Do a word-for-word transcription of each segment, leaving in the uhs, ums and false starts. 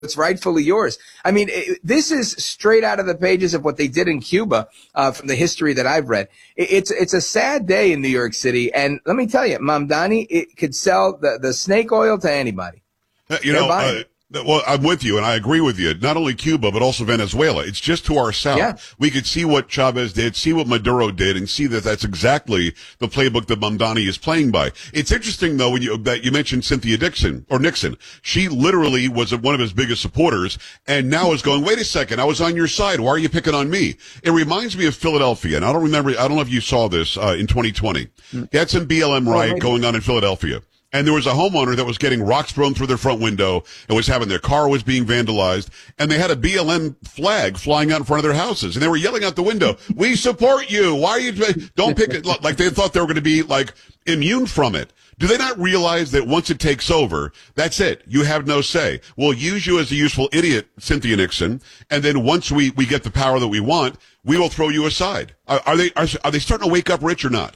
it's rightfully yours. I mean, it, this is straight out of the pages of what they did in Cuba, uh, from the history that I've read. It, it's it's a sad day in New York City, and let me tell you, Mamdani, it could sell the, the snake oil to anybody. You They're know, uh, well, I'm with you, and I agree with you. Not only Cuba, but also Venezuela. It's just to our south. Yeah. We could see what Chavez did, see what Maduro did, and see that that's exactly the playbook that Mamdani is playing by. It's interesting, though, when you that you mentioned Cynthia Dixon, or Nixon. She literally was one of his biggest supporters, and now is going, wait a second, I was on your side. Why are you picking on me? It reminds me of Philadelphia, and I don't remember, I don't know if you saw this uh, in twenty twenty. You had some B L M riot going on in Philadelphia. And there was a homeowner that was getting rocks thrown through their front window and was having their car was being vandalized. And they had a B L M flag flying out in front of their houses. And they were yelling out the window, we support you. Why are you, don't pick it. Like they thought they were going to be like immune from it. Do they not realize that once it takes over, that's it. You have no say. We'll use you as a useful idiot, Cynthia Nixon. And then once we, we get the power that we want, we will throw you aside. Are, are they, are, are they starting to wake up, Rich, or not?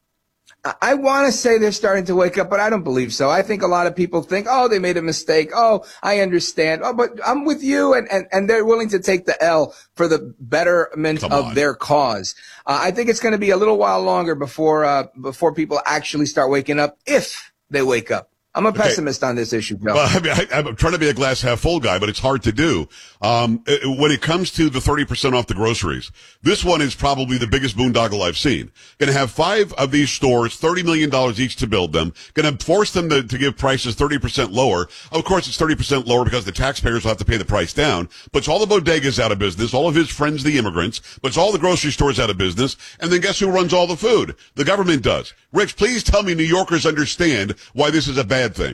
I want to say they're starting to wake up, but I don't believe so. I think a lot of people think, oh, they made a mistake. Oh, I understand. Oh, but I'm with you. And, and, and they're willing to take the L for the betterment Come of on. their cause. Uh, I think it's going to be a little while longer before, uh, before people actually start waking up, if they wake up. I'm a Okay. pessimist on this issue, Joe. Well, I mean, I, I'm trying to be a glass half full guy, but it's hard to do. Um, it, when it comes to the thirty percent off the groceries, this one is probably the biggest boondoggle I've seen. Going to have five of these stores, thirty million dollars each to build them. Going to force them to, to give prices thirty percent lower. Of course, it's thirty percent lower because the taxpayers will have to pay the price down. Puts all the bodegas out of business, all of his friends, the immigrants, puts all the grocery stores out of business. And then guess who runs all the food? The government does. Rich, please tell me New Yorkers understand why this is a bad thing.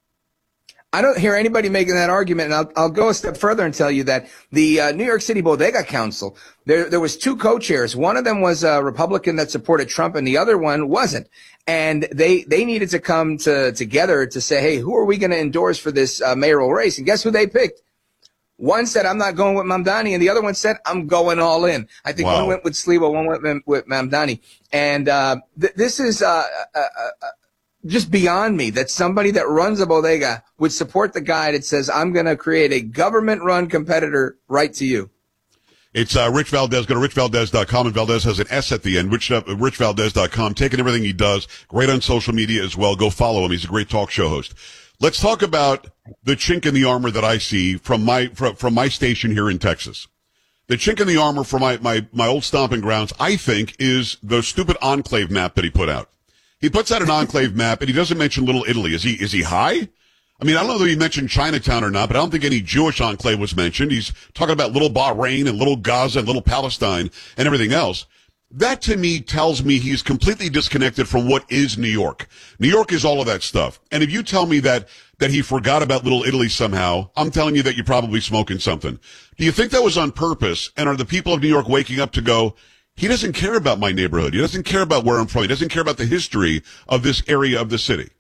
I don't hear anybody making that argument, and I'll, I'll go a step further and tell you that the uh, New York City Bodega Council, there there was two co-chairs. One of them was a Republican that supported Trump, and the other one wasn't. And they they needed to come to together to say, hey, who are we going to endorse for this uh, mayoral race? And guess who they picked? One said, I'm not going with Mamdani, and the other one said, I'm going all in. I think Wow. one went with Sliwa, one went with Mamdani. And uh, th- this is uh, uh, uh, just beyond me that somebody that runs a bodega would support the guy that says, I'm going to create a government-run competitor right to you. It's uh, Rich Valdez. Go to rich valdez dot com, and Valdez has an S at the end, rich, uh, rich valdez dot com. Taking everything he does. Great on social media as well. Go follow him. He's a great talk show host. Let's talk about the chink in the armor that I see from my from, from my station here in Texas. The chink in the armor for my, my, my old stomping grounds, I think, is the stupid enclave map that he put out. He puts out an enclave map, and he doesn't mention Little Italy. Is he is he high? I mean, I don't know if he mentioned Chinatown or not, but I don't think any Jewish enclave was mentioned. He's talking about Little Bahrain and Little Gaza and Little Palestine and everything else. That, to me, tells me he's completely disconnected from what is New York. New York is all of that stuff. And if you tell me that that he forgot about Little Italy somehow, I'm telling you that you're probably smoking something. Do you think that was on purpose? And are the people of New York waking up to go, he doesn't care about my neighborhood. He doesn't care about where I'm from. He doesn't care about the history of this area of the city.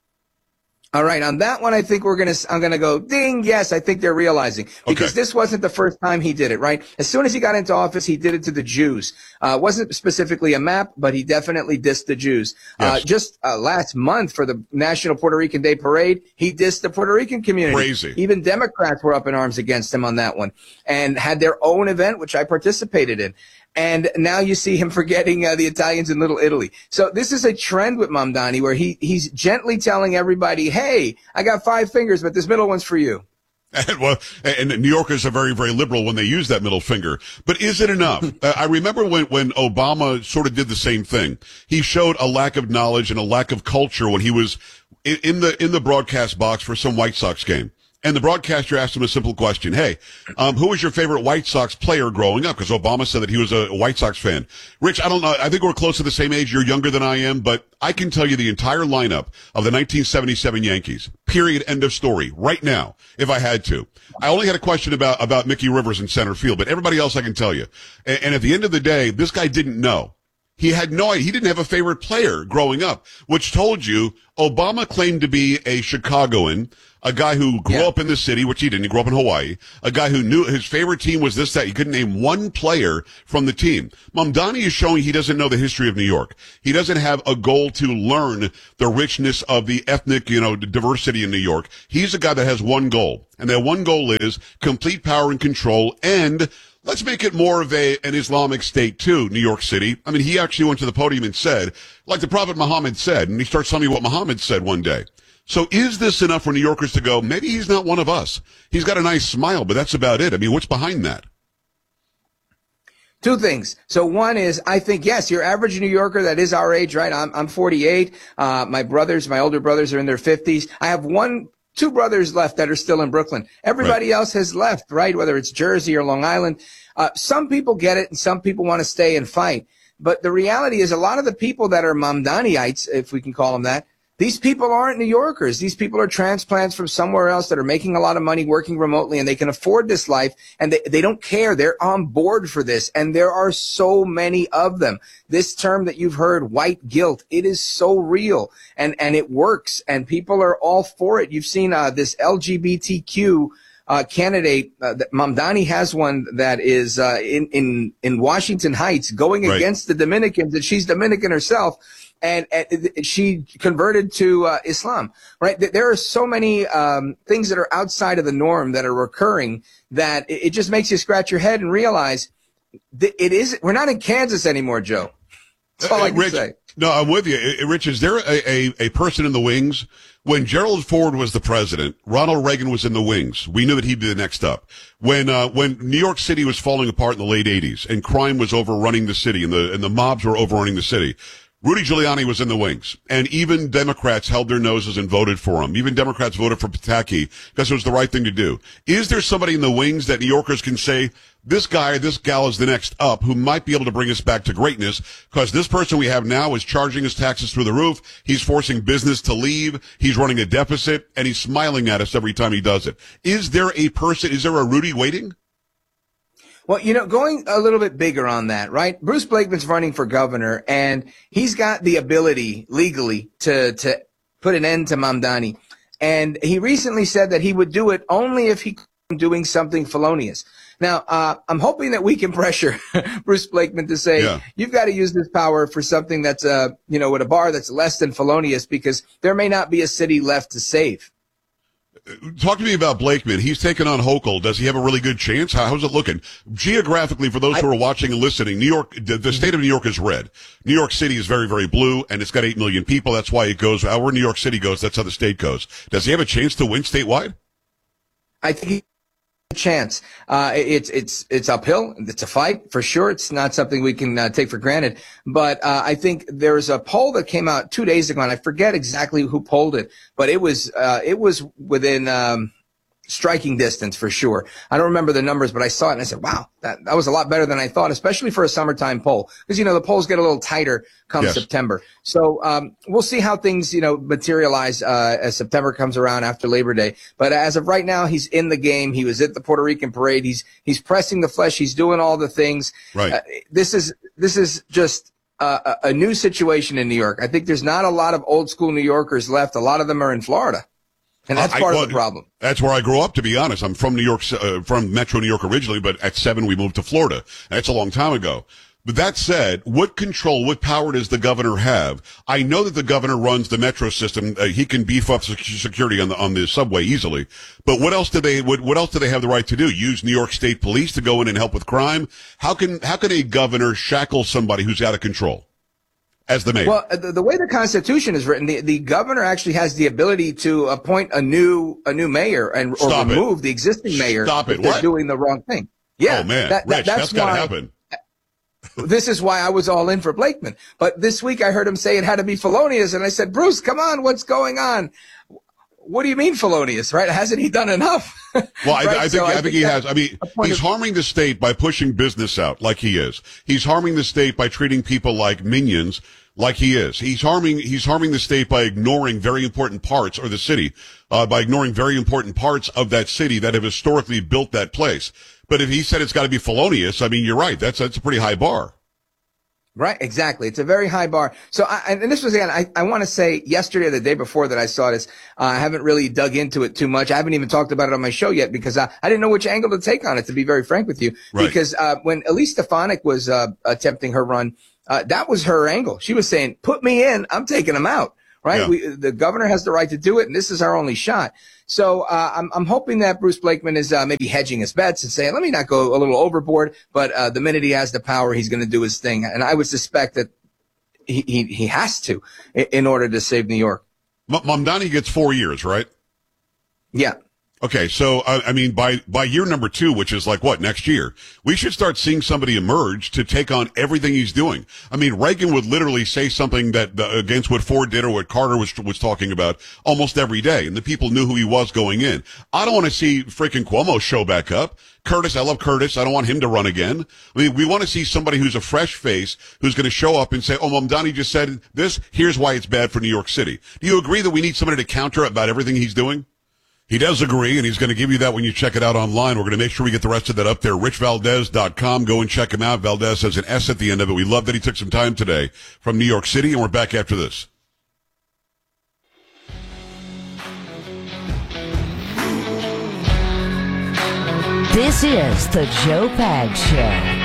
All right. On that one, I think we're going to, I'm going to go ding. Yes. I think they're realizing because Okay. this wasn't the first time he did it, right? As soon as he got into office, he did it to the Jews. Uh, it wasn't specifically a map, but he definitely dissed the Jews. Uh, Yes. just uh, last month for the National Puerto Rican Day Parade, he dissed the Puerto Rican community. Crazy. Even Democrats were up in arms against him on that one and had their own event, which I participated in. And now you see him forgetting uh, the Italians in Little Italy. So this is a trend with Mamdani where he he's gently telling everybody, hey, I got five fingers, but this middle one's for you. And, well, and New Yorkers are very, very liberal when they use that middle finger. But is it enough? uh, I remember when, when Obama sort of did the same thing. He showed a lack of knowledge and a lack of culture when he was in, in the in the broadcast box for some White Sox game. And the broadcaster asked him a simple question. Hey, um, who was your favorite White Sox player growing up? Because Obama said that he was a White Sox fan. Rich, I don't know. I think we're close to the same age. You're younger than I am, but I can tell you the entire lineup of the nineteen seventy-seven Yankees. Period. End of story. Right now, if I had to. I only had a question about, about Mickey Rivers in center field, but everybody else I can tell you. And, and at the end of the day, this guy didn't know. He had no idea. He didn't have a favorite player growing up, which told you Obama claimed to be a Chicagoan, a guy who grew Yeah. up in the city, which he didn't. He grew up in Hawaii. A guy who knew his favorite team was this, that. He couldn't name one player from the team. Mamdani is showing he doesn't know the history of New York. He doesn't have a goal to learn the richness of the ethnic, you know, diversity in New York. He's a guy that has one goal, and that one goal is complete power and control, and let's make it more of a an Islamic state too, New York City. I mean, he actually went to the podium and said, like the Prophet Muhammad said, and he starts telling me what Muhammad said one day. So is this enough for New Yorkers to go, maybe he's not one of us? He's got a nice smile, but that's about it. I mean, what's behind that? Two things. So one is, I think, yes, your average New Yorker that is our age, right? I'm, I'm forty-eight. Uh, my brothers, my older brothers are in their fifties. I have one, two brothers left that are still in Brooklyn. Everybody Right. else has left, right? Whether it's Jersey or Long Island. Uh, some people get it and some people want to stay and fight. But the reality is a lot of the people that are Mamdaniites, if we can call them that, these people aren't New Yorkers. These people are transplants from somewhere else that are making a lot of money working remotely, and they can afford this life, and they, they don't care. They're on board for this, and there are so many of them. This term that you've heard, white guilt, it is so real, and, and it works, and people are all for it. You've seen uh, this L G B T Q uh, candidate. Uh, Mamdani has one that is uh, in, in, in Washington Heights going Right. against the Dominicans, and she's Dominican herself. And, and she converted to uh, Islam, right? There are so many um, things that are outside of the norm that are recurring that it, it just makes you scratch your head and realize that it is. We're not in Kansas anymore, Joe. That's all Uh, I can Rich, say. no, I'm with you. Uh, Rich, is there a, a, a person in the wings? When Gerald Ford was the president, Ronald Reagan was in the wings. We knew that he'd be the next up. When, uh, when New York City was falling apart in the late eighties and crime was overrunning the city and the, and the mobs were overrunning the city, Rudy Giuliani was in the wings, and even Democrats held their noses and voted for him. Even Democrats voted for Pataki because it was the right thing to do. Is there somebody in the wings that New Yorkers can say, this guy, this gal is the next up who might be able to bring us back to greatness? Because this person we have now is charging his taxes through the roof. He's forcing business to leave. He's running a deficit, and he's smiling at us every time he does it. Is there a person, is there a Rudy waiting? Well, you know, going a little bit bigger on that, right? Bruce Blakeman's running for governor, and he's got the ability legally to to put an end to Mamdani. And he recently said that he would do it only if he was doing something felonious. Now, uh, I'm hoping that we can pressure Bruce Blakeman to say, Yeah. you've got to use this power for something that's, uh, you know, with a bar that's less than felonious, because there may not be a city left to save. Talk to me about Blakeman. He's taken on Hochul. Does he have a really good chance? How, how's it looking? Geographically, for those who are watching and listening, New York, the, the state of New York is red. New York City is very, very blue, and it's got eight million people. That's why it goes, however New York City goes, that's how the state goes. Does he have a chance to win statewide? I think he a chance. Uh, it's, it's, it's uphill. It's a fight for sure. It's not something we can uh, take for granted. But, uh, I think there's a poll that came out two days ago, and I forget exactly who polled it, but it was, uh, it was within, um, striking distance for sure. I don't remember the numbers, but I saw it and I said, wow, that, that was a lot better than I thought, especially for a summertime poll. Because, you know, the polls get a little tighter come Yes. September. So, um, we'll see how things, you know, materialize, uh, as September comes around after Labor Day. But as of right now, he's in the game. He was at the Puerto Rican parade. He's, he's pressing the flesh. He's doing all the things. Right. Uh, this is, this is just, uh, a, a new situation in New York. I think there's not a lot of old school New Yorkers left. A lot of them are in Florida. And that's I- part well, of the problem. That's where I grew up, to be honest. I'm from New York, uh, from Metro New York originally, but at seven we moved to Florida. That's a long time ago. But that said, what control, what power does the governor have? I know that the governor runs the metro system. Uh, he can beef up sec- security on the on the subway easily. But what else do they what, what else do they have the right to do? Use New York State Police to go in and help with crime? How can how can a governor shackle somebody who's out of control as the mayor? Well, the, the way the Constitution is written, the, the governor actually has the ability to appoint a new a new mayor and or Stop it. remove the existing mayor Stop it. if they're What? doing the wrong thing. Yeah, oh man, that, that- Rich, that's that's got to why. happen. This is why I was all in for Blakeman. But this week I heard him say it had to be felonious, and I said, Bruce, come on, what's going on? What do you mean felonious, right? Hasn't he done enough? Well, I, Right? I think So I, think he that's has. I mean, a point he's of- harming the state by pushing business out like he is. He's harming the state by treating people like minions like he is. He's harming he's harming the state by ignoring very important parts, or the city, uh, by ignoring very important parts of that city that have historically built that place. But if he said it's got to be felonious, I mean, you're right. That's that's a pretty high bar. Right, exactly. It's a very high bar. So, I, and this was again, I, I want to say yesterday or the day before that I saw this. Uh, I haven't really dug into it too much. I haven't even talked about it on my show yet because I, I didn't know which angle to take on it, to be very frank with you. Right. Because uh, when Elise Stefanik was uh, attempting her run, uh, that was her angle. She was saying, "Put me in, I'm taking him out." Right? Yeah. We, the governor has the right to do it, and this is our only shot. So uh, I'm, I'm hoping that Bruce Blakeman is uh, maybe hedging his bets and saying, "Let me not go a little overboard." But uh, the minute he has the power, he's going to do his thing. And I would suspect that he he, he has to in order to save New York. M- Mamdani gets four years, right? Yeah. Okay, so uh, I mean, by by year number two, which is like what, next year, we should start seeing somebody emerge to take on everything he's doing. I mean, Reagan would literally say something that uh, against what Ford did or what Carter was was talking about almost every day, and the people knew who he was going in. I don't want to see freaking Cuomo show back up. Curtis, I love Curtis. I don't want him to run again. I mean, we want to see somebody who's a fresh face, who's going to show up and say, "Oh, Mamdani just said this. Here's why it's bad for New York City." Do you agree that we need somebody to counter about everything he's doing? He does agree, and he's going to give you that when you check it out online. We're going to make sure we get the rest of that up there. rich valdez dot com. Go and check him out. Valdez has an S at the end of it. We love that he took some time today from New York City, and we're back after this. This is the Joe Pags Show.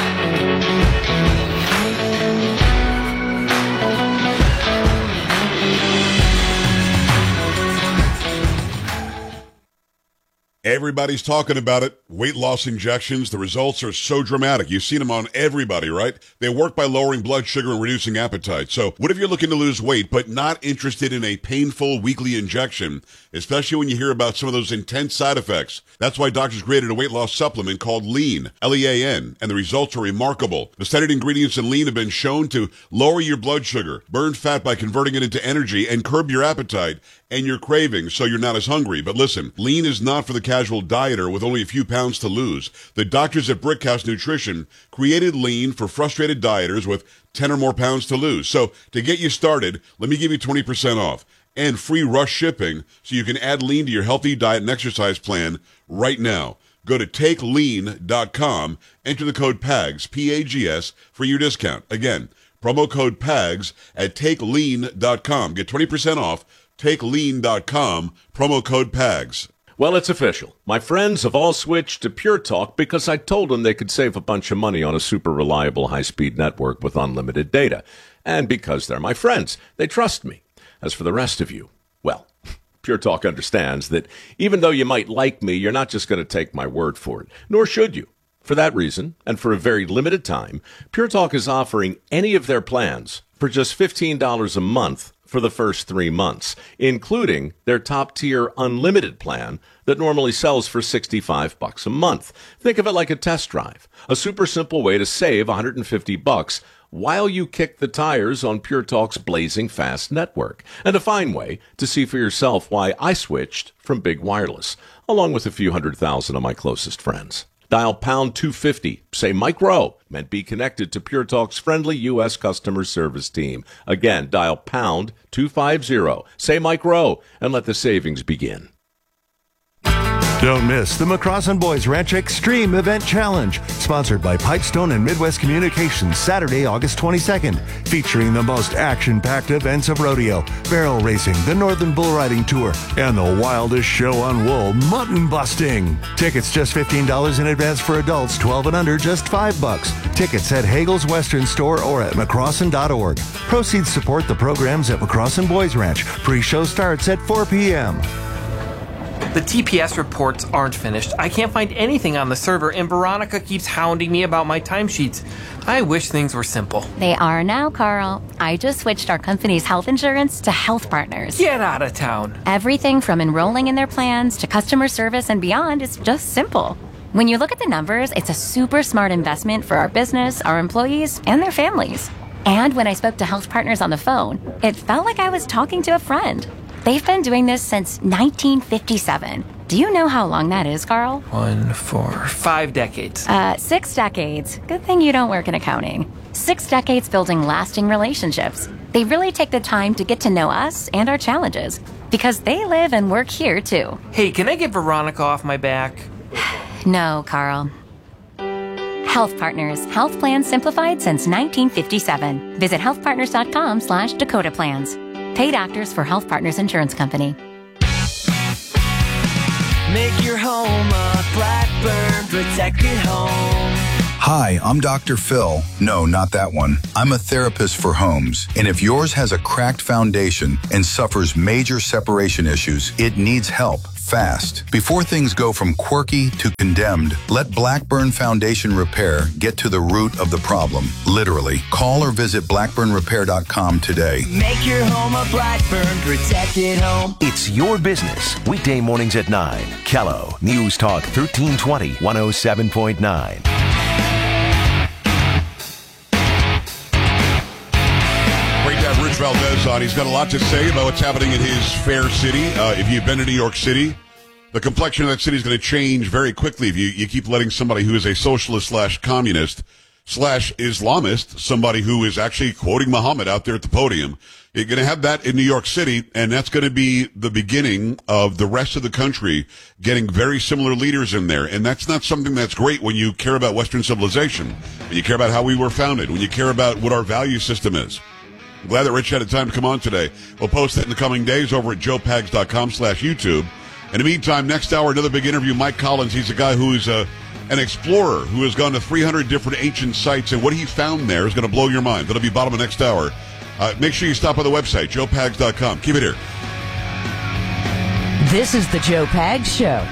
Everybody's talking about it. Weight loss injections. The results are so dramatic. You've seen them on everybody, right? They work by lowering blood sugar and reducing appetite. So what if you're looking to lose weight but not interested in a painful weekly injection, especially when you hear about some of those intense side effects? That's why doctors created a weight loss supplement called Lean, L E A N, and the results are remarkable. The studied ingredients in Lean have been shown to lower your blood sugar, burn fat by converting it into energy, and curb your appetite and your cravings so you're not as hungry. But listen, Lean is not for the casual dieter with only a few pounds to lose. The doctors at Brickhouse Nutrition created Lean for frustrated dieters with ten or more pounds to lose. So to get you started, let me give you twenty percent off and free rush shipping so you can add Lean to your healthy diet and exercise plan right now. Go to take lean dot com, enter the code PAGS, P A G S, for your discount. Again, promo code PAGS at take lean dot com. Get twenty percent off, take lean dot com, promo code PAGS. Well, it's official. My friends have all switched to Pure Talk because I told them they could save a bunch of money on a super reliable high-speed network with unlimited data. And because they're my friends, they trust me. As for the rest of you, well, Pure Talk understands that even though you might like me, you're not just going to take my word for it, nor should you. For that reason, and for a very limited time, Pure Talk is offering any of their plans for just fifteen dollars a month for the first three months, including their top-tier unlimited plan that normally sells for sixty-five bucks a month. Think of it like a test drive, a super simple way to save one hundred fifty bucks while you kick the tires on Pure Talk's blazing fast network, and a fine way to see for yourself why I switched from big wireless, along with a few hundred thousand of my closest friends. Dial pound two fifty, say Mike Rowe, and be connected to Pure Talk's friendly U S customer service team. Again, dial pound two fifty, say Mike Rowe, and let the savings begin. Don't miss the McCrossin Boys Ranch Extreme Event Challenge, sponsored by Pipestone and Midwest Communications, Saturday, August twenty-second, featuring the most action-packed events of rodeo, barrel racing, the Northern Bull Riding Tour, and the wildest show on wool, mutton busting. Tickets just fifteen dollars in advance for adults, twelve and under, just five bucks. Tickets at Hagel's Western Store or at McCrossin dot org. Proceeds support the programs at McCrossin Boys Ranch. Pre-show starts at four p.m. The T P S reports aren't finished. I can't find anything on the server, and Veronica keeps hounding me about my timesheets. I wish things were simple. They are now, Carl. I just switched our company's health insurance to Health Partners. Get out of town. Everything from enrolling in their plans to customer service and beyond is just simple. When you look at the numbers, it's a super smart investment for our business, our employees, and their families. And when I spoke to Health Partners on the phone, it felt like I was talking to a friend. They've been doing this since nineteen fifty-seven. Do you know how long that is, Carl? One, four, five decades. Uh, six decades. Good thing you don't work in accounting. Six decades building lasting relationships. They really take the time to get to know us and our challenges, because they live and work here, too. Hey, can I get Veronica off my back? No, Carl. Health Partners, health plans simplified since nineteen fifty-seven. Visit healthpartners.com slash Dakota Plans. Paid actors for Health Partners Insurance Company. Make your home a Blackburn protected home. Hi, I'm Doctor Phil. No, not that one. I'm a therapist for homes. And if yours has a cracked foundation and suffers major separation issues, it needs help fast. Before things go from quirky to condemned, let Blackburn Foundation Repair get to the root of the problem. Literally. Call or visit blackburn repair dot com today. Make your home a Blackburn protected home. It's your business. Weekday mornings at nine. Kello News Talk thirteen twenty, one oh seven point nine. Great to have Rich Valdez on. He's got a lot to say about what's happening in his fair city. Uh, if you've been to New York City, the complexion of that city is going to change very quickly if you, you keep letting somebody who is a socialist slash communist slash Islamist, somebody who is actually quoting Muhammad out there at the podium. You're going to have that in New York City, and that's going to be the beginning of the rest of the country getting very similar leaders in there. And that's not something that's great when you care about Western civilization, when you care about how we were founded, when you care about what our value system is. I'm glad that Rich had the time to come on today. We'll post it in the coming days over at joe pags dot com slash YouTube. In the meantime, next hour, another big interview. Mike Collins, he's a guy who's uh, an explorer who has gone to three hundred different ancient sites, and what he found there is going to blow your mind. That'll be bottom of next hour. Uh, make sure you stop by the website, joe pags dot com. Keep it here. This is the Joe Pags Show.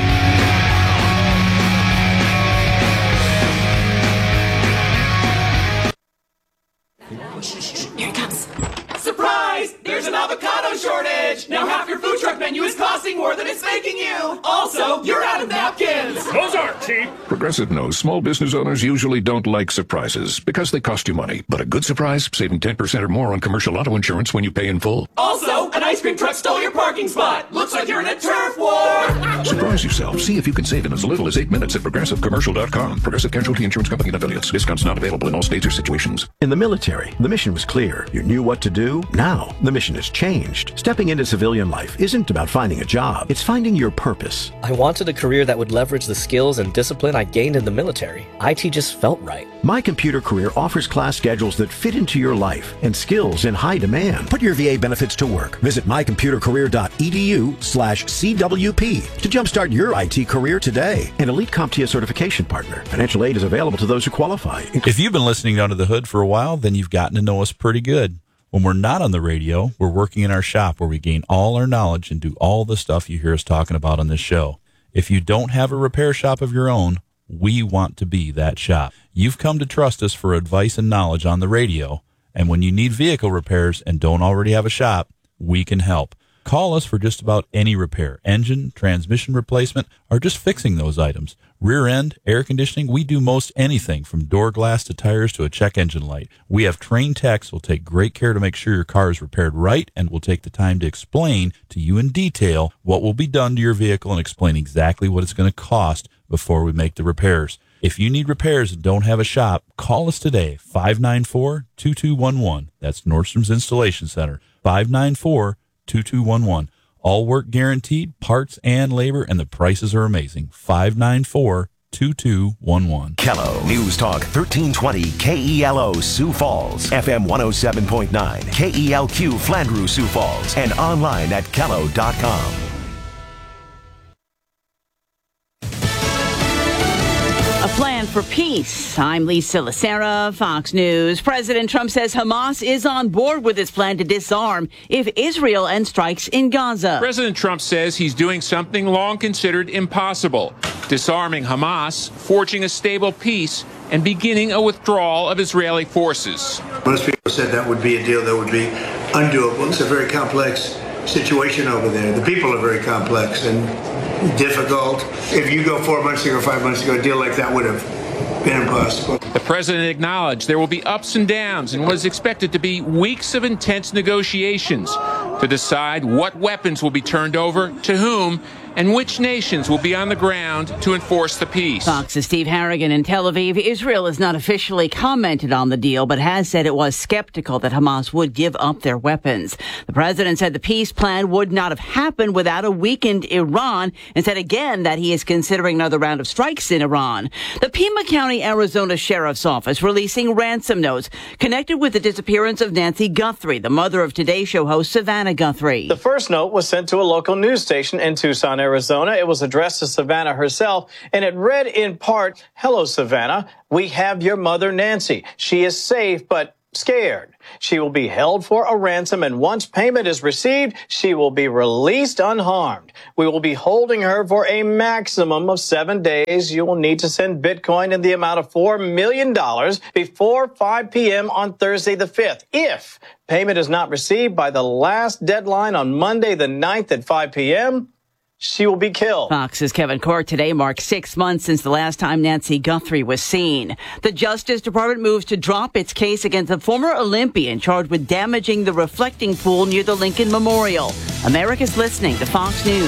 Here it comes. Surprise! There's an avocado shortage! Now half your food truck menu is costing more than it's making you! Also, you're out of napkins! Those aren't cheap! Progressive knows small business owners usually don't like surprises because they cost you money. But a good surprise, saving ten percent or more on commercial auto insurance when you pay in full. Also, an ice cream truck stole your parking spot! Looks like you're in a turf war! Surprise yourself. See if you can save in as little as eight minutes at progressive commercial dot com. Progressive Casualty Insurance Company and affiliates. Discounts not available in all states or situations. In the military, the mission was clear. You knew what to do. Now, the mission has changed. Stepping into civilian life isn't about finding a job. It's finding your purpose. I wanted a career that would leverage the skills and discipline I gained in the military. I T just felt right. My Computer Career offers class schedules that fit into your life and skills in high demand. Put your V A benefits to work. Visit my computer career dot e d u slash C W P to jumpstart your I T career today. An Elite CompTIA certification partner. Financial aid is available to those who qualify. If you've been listening Under the Hood for a while, then you've gotten to know us pretty good. When we're not on the radio, we're working in our shop where we gain all our knowledge and do all the stuff you hear us talking about on this show. If you don't have a repair shop of your own, we want to be that shop. You've come to trust us for advice and knowledge on the radio, and when you need vehicle repairs and don't already have a shop, we can help. Call us for just about any repair, engine, transmission replacement, or just fixing those items. Rear end, air conditioning, we do most anything from door glass to tires to a check engine light. We have trained techs who will take great care to make sure your car is repaired right and will take the time to explain to you in detail what will be done to your vehicle and explain exactly what it's going to cost before we make the repairs. If you need repairs and don't have a shop, call us today, five nine four, two two one one. That's Nordstrom's Installation Center, five nine four, two two one one. All work guaranteed, parts and labor, and the prices are amazing. five nine four, two two one one. Kello News Talk thirteen twenty K E L O Sioux Falls, F M one oh seven point nine, K E L Q Flandreau Sioux Falls, and online at kello dot com. A plan for peace. I'm Lisa Lacera, Fox News. President Trump says Hamas is on board with his plan to disarm if Israel ends strikes in Gaza. President Trump says he's doing something long considered impossible, disarming Hamas, forging a stable peace, and beginning a withdrawal of Israeli forces. Most people said that would be a deal that would be undoable. It's a very complex situation over there. The people are very complex and difficult. If you go four months ago, five months ago, a deal like that would have been impossible. The president acknowledged there will be ups and downs in what is expected to be weeks of intense negotiations to decide what weapons will be turned over to whom and which nations will be on the ground to enforce the peace. Fox's Steve Harrigan in Tel Aviv. Israel has not officially commented on the deal, but has said it was skeptical that Hamas would give up their weapons. The president said the peace plan would not have happened without a weakened Iran, and said again that he is considering another round of strikes in Iran. The Pima County, Arizona Sheriff's Office releasing ransom notes connected with the disappearance of Nancy Guthrie, the mother of Today Show host Savannah Guthrie. The first note was sent to a local news station in Tucson, Arizona. It was addressed to Savannah herself, and it read in part, "Hello, Savannah. We have your mother, Nancy. She is safe, but scared. She will be held for a ransom, and once payment is received, she will be released unharmed. We will be holding her for a maximum of seven days. You will need to send Bitcoin in the amount of four million dollars before five p.m. on Thursday the fifth. If payment is not received by the last deadline on Monday the ninth at five p.m., she will be killed." Fox's Kevin Court. Today marks six months since the last time Nancy Guthrie was seen. The Justice Department moves to drop its case against a former Olympian charged with damaging the reflecting pool near the Lincoln Memorial. America's listening to Fox News.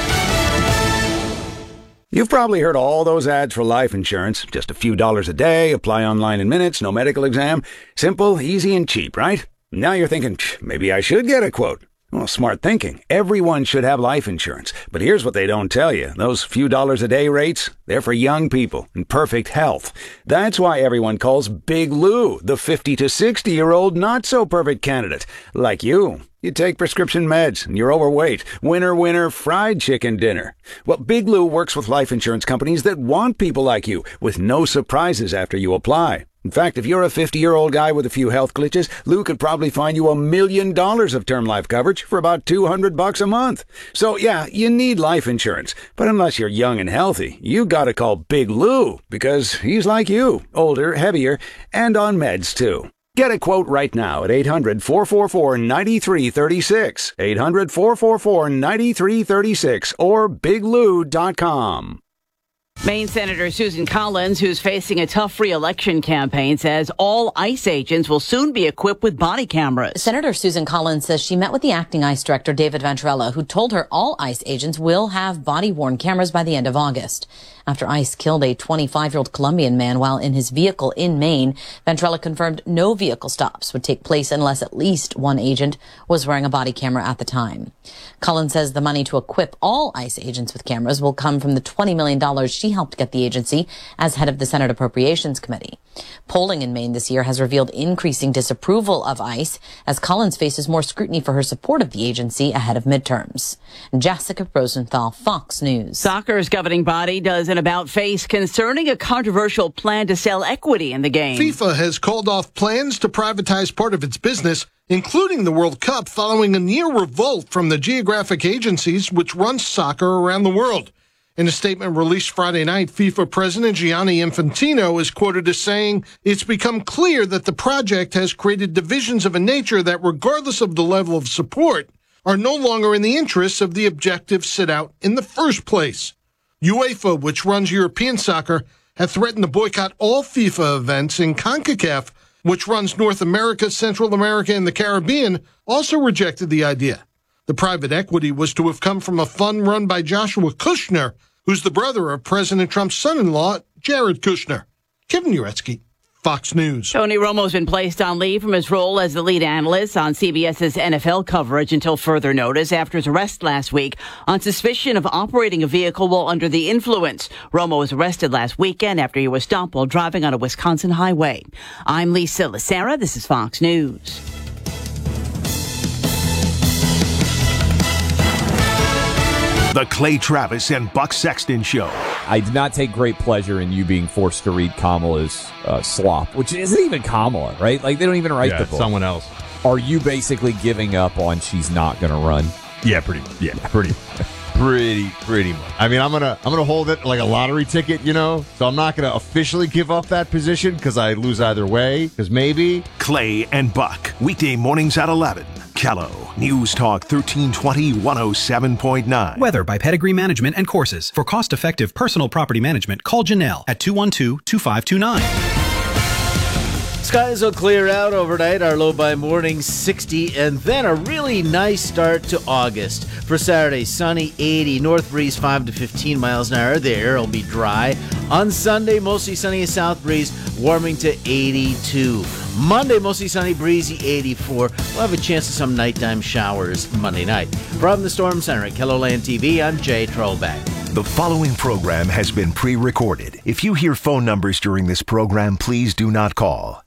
You've probably heard all those ads for life insurance. Just a few dollars a day, apply online in minutes, no medical exam. Simple, easy, and cheap, right? Now you're thinking, maybe I should get a quote. Well, smart thinking. Everyone should have life insurance. But here's what they don't tell you. Those few dollars a day rates, they're for young people in perfect health. That's why everyone calls Big Lou the fifty to sixty-year-old not-so-perfect candidate. Like you. You take prescription meds, and you're overweight. Winner, winner, fried chicken dinner. Well, Big Lou works with life insurance companies that want people like you, with no surprises after you apply. In fact, if you're a fifty-year-old guy with a few health glitches, Lou could probably find you a million dollars of term life coverage for about two hundred bucks a month. So, yeah, you need life insurance. But unless you're young and healthy, you gotta call Big Lou, because he's like you, older, heavier, and on meds, too. Get a quote right now at eight hundred, four four four, nine three three six, eight hundred, four four four, nine three three six, or big lou dot com. Maine Senator Susan Collins, who's facing a tough re-election campaign, says all ICE agents will soon be equipped with body cameras. Senator Susan Collins says she met with the acting ICE director, David Ventrella, who told her all ICE agents will have body-worn cameras by the end of August. After ICE killed a twenty-five-year-old Colombian man while in his vehicle in Maine, Ventrella confirmed no vehicle stops would take place unless at least one agent was wearing a body camera at the time. Collins says the money to equip all ICE agents with cameras will come from the twenty million dollars she helped get the agency as head of the Senate Appropriations Committee. Polling in Maine this year has revealed increasing disapproval of ICE as Collins faces more scrutiny for her support of the agency ahead of midterms. Jessica Rosenthal, Fox News. Soccer's governing body does an about-face concerning a controversial plan to sell equity in the game. FIFA has called off plans to privatize part of its business, including the World Cup, following a near revolt from the geographic agencies which run soccer around the world. In a statement released Friday night, FIFA President Gianni Infantino is quoted as saying, "It's become clear that the project has created divisions of a nature that, regardless of the level of support, are no longer in the interests of the objectives set out in the first place." UEFA, which runs European soccer, have threatened to boycott all FIFA events, and CONCACAF, which runs North America, Central America, and the Caribbean, also rejected the idea. The private equity was to have come from a fund run by Joshua Kushner, who's the brother of President Trump's son-in-law, Jared Kushner. Kevin Uretsky, Fox News. Tony Romo's been placed on leave from his role as the lead analyst on CBS's N F L coverage until further notice after his arrest last week on suspicion of operating a vehicle while under the influence. Romo was arrested last weekend after he was stopped while driving on a Wisconsin highway. I'm Lisa Lacera. This is Fox News. The Clay Travis and Buck Sexton Show. I did not take great pleasure in you being forced to read Kamala's uh, slop, which isn't even Kamala, right? Like, they don't even write yeah, the book. Someone else. Are you basically giving up on she's not going to run? Yeah, pretty. Yeah, pretty. pretty, pretty much. I mean, I'm gonna, I'm gonna hold it like a lottery ticket, you know. So I'm not gonna officially give up that position because I lose either way. Because maybe Clay and Buck, weekday mornings at eleven. Kello, News Talk thirteen twenty, one oh seven point nine. Weather by Pedigree Management and Courses. For cost-effective personal property management, call Janelle at two one two, two five two nine. Skies will clear out overnight, our low by morning sixty, and then a really nice start to August. For Saturday, sunny eighty, north breeze five to fifteen miles an hour. The air will be dry. On Sunday, mostly sunny, south breeze warming to eighty-two. Monday, mostly sunny, breezy eighty-four. We'll have a chance of some nighttime showers Monday night. From the Storm Center at KELOLAND T V, I'm Jay Trollback. The following program has been pre-recorded. If you hear phone numbers during this program, please do not call.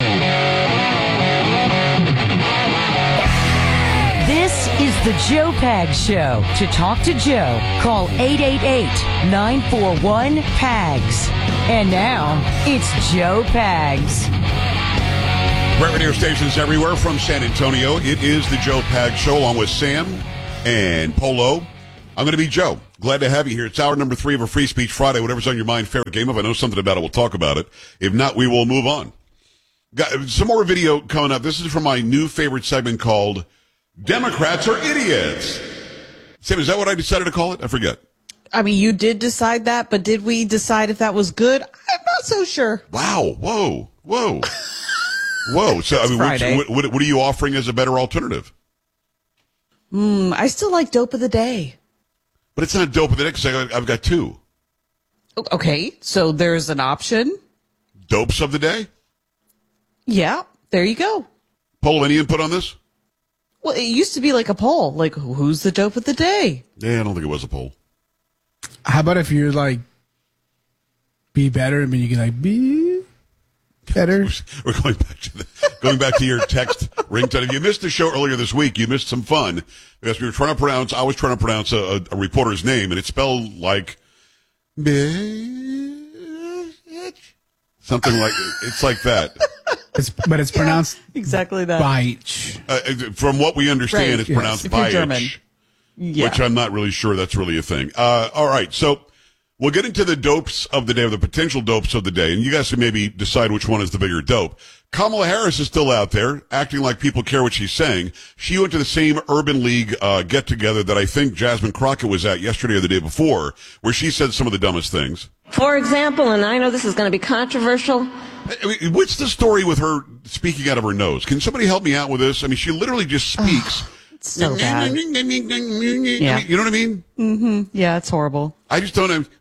This is the Joe Pags Show. To talk to Joe, call eight eight eight, nine four one, P A G S. And now, it's Joe Pags. Great radio stations everywhere from San Antonio. It is the Joe Pags Show along with Sam and Polo. I'm going to be Joe. Glad to have you here. It's hour number three of a Free Speech Friday. Whatever's on your mind, favorite game. If I know something about it, we'll talk about it. If not, we will move on. Got some more video coming up. This is from my new favorite segment called Democrats Are Idiots. Sam, is that what I decided to call it? I forget. I mean, you did decide that, but did we decide if that was good? I'm not so sure. Wow. Whoa. Whoa. Whoa. So, I mean, what, what, what are you offering as a better alternative? Hmm, I still like Dope of the Day. But it's not Dope of the Day because I've got two. Okay, so there's an option. Dopes of the Day? Yeah, there you go. Polo, any input on this? Well, it used to be like a poll. Like, who's the Dope of the Day? Yeah, I don't think it was a poll. How about if you're like, be better, and then you can like, be better? We're going back to the, going back to your text ringtone. If you missed the show earlier this week, you missed some fun because we were trying to pronounce, I was trying to pronounce a, a, a reporter's name, and it spelled like, something like, it's like that. It's, but it's pronounced yeah, exactly that. Beich. Uh, from what we understand, right. it's yes. pronounced Beich, yeah. which I'm not really sure that's really a thing. Uh, all right, so we'll get into the dopes of the day, or the potential dopes of the day, and you guys can maybe decide which one is the bigger dope. Kamala Harris is still out there, acting like people care what she's saying. She went to the same Urban League uh, get-together that I think Jasmine Crockett was at yesterday or the day before, where she said some of the dumbest things. For example, and I know this is going to be controversial. I mean, what's the story with her speaking out of her nose? Can somebody help me out with this? I mean, she literally just speaks. It's so bad. Yeah. You know what I mean? Mm-hmm. Yeah, it's horrible. I just don't know.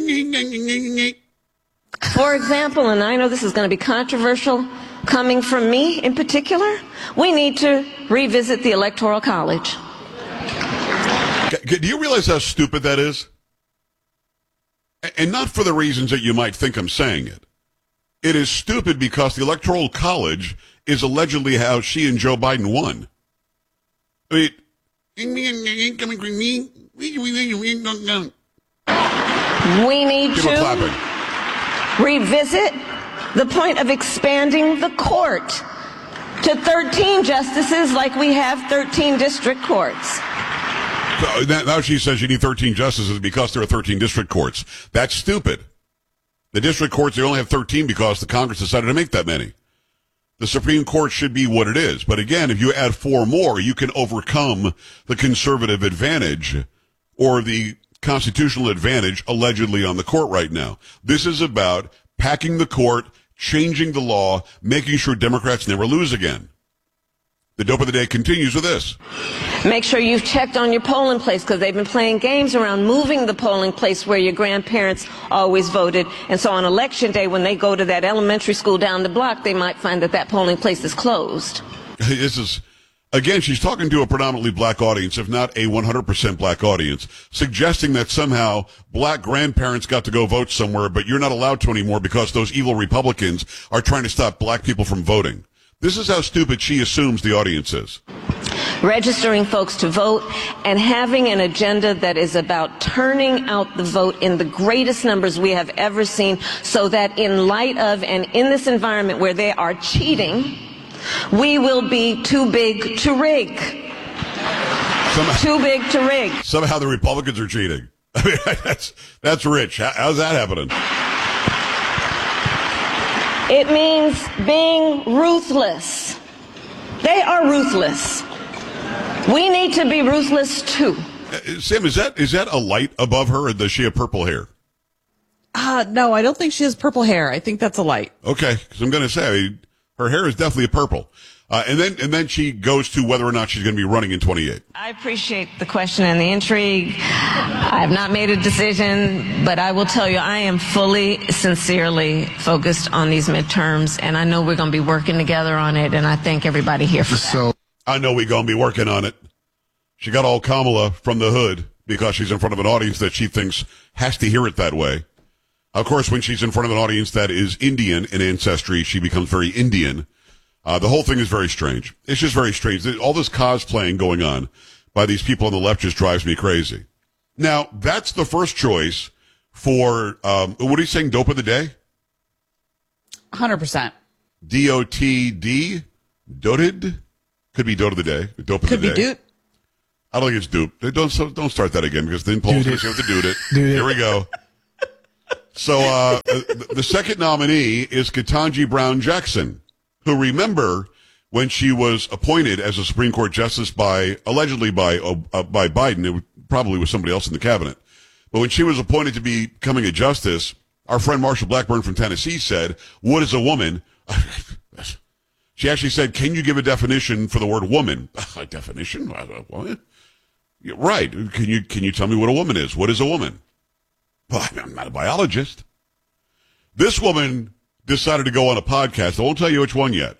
For example, and I know this is going to be controversial, coming from me in particular, we need to revisit the Electoral College. Do you realize how stupid that is? And not for the reasons that you might think I'm saying it. It is stupid because the Electoral College is allegedly how she and Joe Biden won. I mean, we need People to clapping. revisit the point of expanding the court to thirteen justices like we have thirteen district courts. So now she says you need thirteen justices because there are thirteen district courts. That's stupid. The district courts, they only have thirteen because the Congress decided to make that many. The Supreme Court should be what it is. But again, if you add four more, you can overcome the conservative advantage or the constitutional advantage allegedly on the court right now. This is about packing the court, changing the law, making sure Democrats never lose again. The dope of the day continues with this. Make sure you've checked on your polling place because they've been playing games around moving the polling place where your grandparents always voted. And so on election day, when they go to that elementary school down the block, they might find that that polling place is closed. This is, again, she's talking to a predominantly black audience, if not a one hundred percent black audience, suggesting that somehow black grandparents got to go vote somewhere, but you're not allowed to anymore because those evil Republicans are trying to stop black people from voting. This is how stupid she assumes the audience is. Registering folks to vote and having an agenda that is about turning out the vote in the greatest numbers we have ever seen so that in light of and in this environment where they are cheating, we will be too big to rig. Somehow, too big to rig. Somehow the Republicans are cheating. I mean, that's, that's rich. How, how's that happening? It means being ruthless. They are ruthless. We need to be ruthless too. Uh, Sam, is that is that a light above her, or does she have purple hair? Uh, no, I don't think she has purple hair. I think that's a light. Okay, because I'm going to say, Her hair is definitely a purple. Uh, and then and then she goes to whether or not she's going to be running in twenty-eight. I appreciate the question and the intrigue. I have not made a decision, but I will tell you I am fully, sincerely focused on these midterms, and I know we're going to be working together on it, and I thank everybody here for that. So I know we're going to be working on it. She got all Kamala from the hood because she's in front of an audience that she thinks has to hear it that way. Of course, when she's in front of an audience that is Indian in ancestry, she becomes very Indian. Uh, the whole thing is very strange. It's just very strange. All this cosplaying going on by these people on the left just drives me crazy. Now, that's the first choice for, um, what are you saying, dope of the day? one hundred percent. D O T D? Doted? Could be dote of the day. Dope of Could the be day. doot. I don't think it's dupe. Don't, don't start that again because then Paul's going to have to do it. Dude it. Here we go. So, uh, the, the second nominee is Ketanji Brown Jackson, who, remember, when she was appointed as a Supreme Court justice by, allegedly by, uh, by Biden, it probably was somebody else in the cabinet, but when she was appointed to be becoming a justice, our friend Marsha Blackburn from Tennessee said, what is a woman? She actually said, can you give a definition for the word woman? A definition? What? Yeah, right. Can you, can you tell me what a woman is? What is a woman? Well, I'm not a biologist. This woman decided to go on a podcast, I won't tell you which one yet,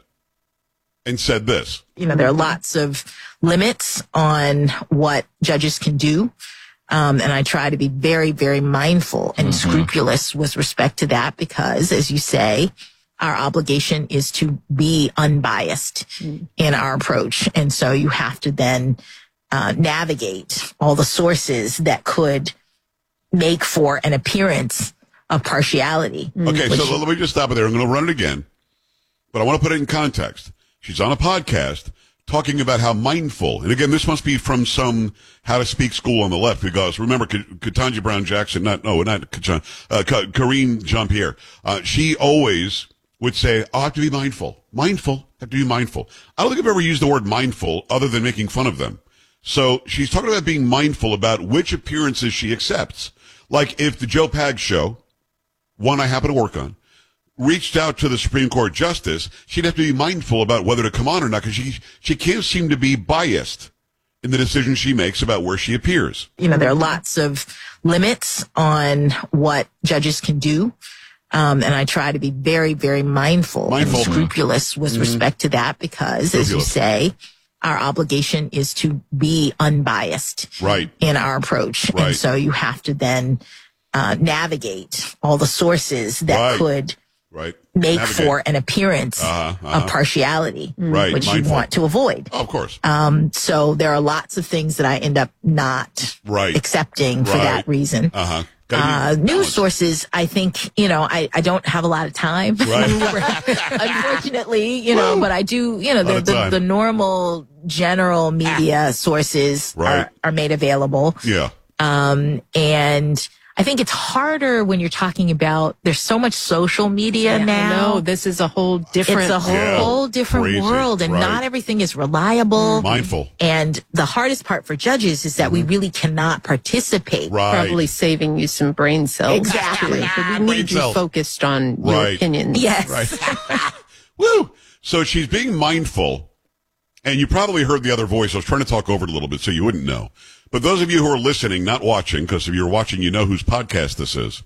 and said this. You know, there are lots of limits on what judges can do. Um, and I try to be very, very mindful and mm-hmm. scrupulous with respect to that because, as you say, our obligation is to be unbiased mm. in our approach. And so you have to then uh, navigate all the sources that could make for an appearance of partiality. Okay, so let me just stop it there. I'm going to run it again, but I want to put it in context. She's on a podcast talking about how mindful, and again, this must be from some how to speak school on the left, because remember, Ketanji Brown Jackson, not, no, not Ketanji, uh, Karine Jean-Pierre, uh, she always would say, oh, I have to be mindful. Mindful. I have to be mindful. I don't think I've ever used the word mindful other than making fun of them. So she's talking about being mindful about which appearances she accepts. Like if the Joe Pags show, one I happen to work on, reached out to the Supreme Court justice, she'd have to be mindful about whether to come on or not, because she, she can't seem to be biased in the decision she makes about where she appears. You know, there are lots of limits on what judges can do. Um, and I try to be very, very mindful, mindful. and scrupulous with mm-hmm. respect to that because, scrupulous. as you say, our obligation is to be unbiased right. in our approach. Right. And so you have to then uh, navigate all the sources that right. could right. make navigate. for an appearance uh-huh, uh-huh. of partiality, right. which mindful. you want to avoid. Oh, of course. Um, so there are lots of things that I end up not right. accepting for right. that reason. Uh-huh. Uh, news sources, I think, you know, I, I don't have a lot of time, right. unfortunately, you know, but I do, you know, the, the, the normal general media sources right. are, are made available. Yeah. Um, and I think it's harder when you're talking about, there's so much social media yeah, now. No, this is a whole different, it's a whole, yeah, whole different crazy, world, and right. not everything is reliable. Mindful. And the hardest part for judges is that mm-hmm. we really cannot participate. Right. Probably saving you some brain cells. Exactly. So we need you cells. focused on right. your opinions. Yes. Right. Woo! So she's being mindful, and you probably heard the other voice. I was trying to talk over it a little bit so you wouldn't know. But those of you who are listening, not watching, because if you're watching, you know whose podcast this is.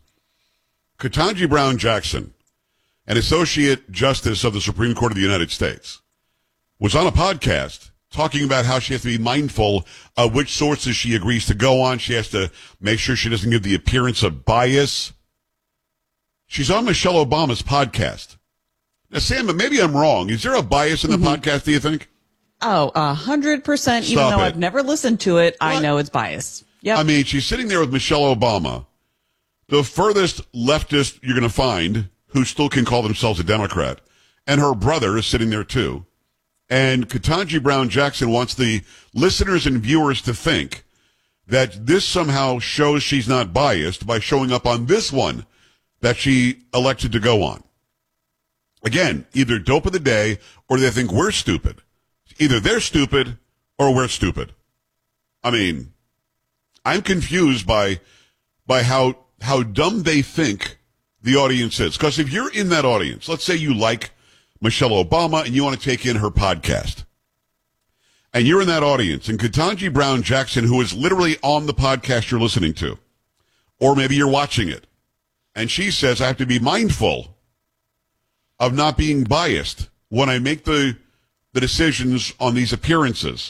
Ketanji Brown Jackson, an Associate Justice of the Supreme Court of the United States, was on a podcast talking about how she has to be mindful of which sources she agrees to go on. She has to make sure she doesn't give the appearance of bias. She's on Michelle Obama's podcast. Now, Sam, maybe I'm wrong. Is there a bias in the mm-hmm. podcast, do you think? Oh, a hundred percent. Even Stop though it. I've never listened to it, What? I know it's biased. Yep. I mean, she's sitting there with Michelle Obama, the furthest leftist you're going to find who still can call themselves a Democrat, and her brother is sitting there too. And Ketanji Brown Jackson wants the listeners and viewers to think that this somehow shows she's not biased by showing up on this one that she elected to go on. Again, either dope of the day or they think we're stupid. Either they're stupid or we're stupid. I mean, I'm confused by by how how dumb they think the audience is. Because if you're in that audience, let's say you like Michelle Obama and you want to take in her podcast. And you're in that audience, and Ketanji Brown Jackson, who is literally on the podcast you're listening to, or maybe you're watching it, and she says, I have to be mindful of not being biased when I make the, the decisions on these appearances.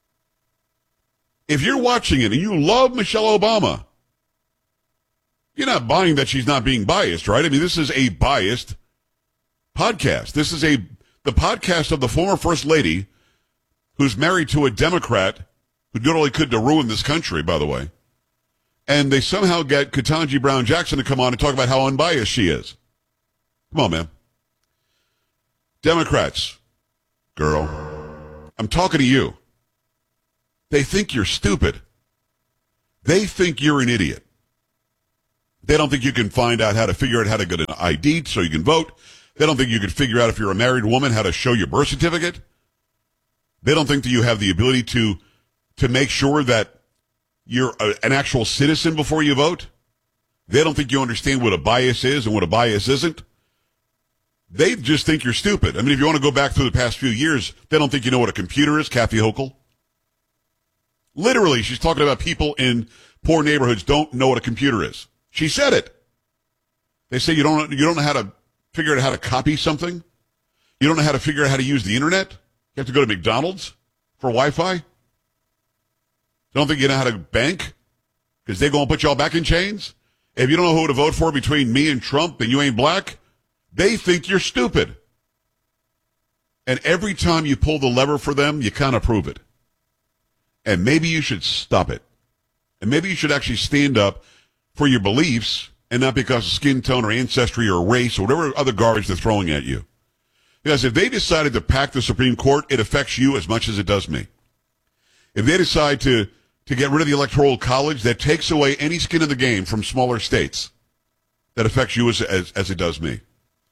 If you're watching it and you love Michelle Obama, you're not buying that she's not being biased, right? I mean, this is a biased podcast. This is a the podcast of the former First Lady who's married to a Democrat who did all he could to ruin this country, by the way. And they somehow get Ketanji Brown Jackson to come on and talk about how unbiased she is. Come on, man. Democrats, girl, I'm talking to you. They think you're stupid. They think you're an idiot. They don't think you can find out how to figure out how to get an I D so you can vote. They don't think you can figure out if you're a married woman how to show your birth certificate. They don't think that you have the ability to to make sure that you're a, an actual citizen before you vote. They don't think you understand what a bias is and what a bias isn't. They just think you're stupid. I mean, if you want to go back through the past few years, they don't think you know what a computer is, Kathy Hochul. Literally, she's talking about people in poor neighborhoods don't know what a computer is. She said it. They say you don't you don't know how to figure out how to copy something. You don't know how to figure out how to use the internet. You have to go to McDonald's for Wi-Fi. Don't think you know how to bank because they're going to put you all back in chains. If you don't know who to vote for between me and Trump, then you ain't black. They think you're stupid. And every time you pull the lever for them, you kind of prove it. And maybe you should stop it. And maybe you should actually stand up for your beliefs and not because of skin tone or ancestry or race or whatever other garbage they're throwing at you. Because if they decided to pack the Supreme Court, it affects you as much as it does me. If they decide to, to get rid of the Electoral College, that takes away any skin in the game from smaller states. That affects you as, as, as it does me.